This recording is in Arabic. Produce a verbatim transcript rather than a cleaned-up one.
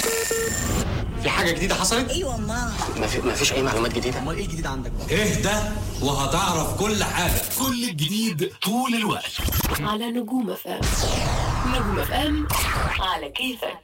في حاجة جديدة حصلت؟ ايوه ما ما, في... ما فيش أي معلومات جديدة؟ امال ايه جديد عندك بقى؟ اهدى وهتعرف كل حاجة. كل الجديد طول الوقت على نجوم اف ام. نجوم اف ام على كيفك.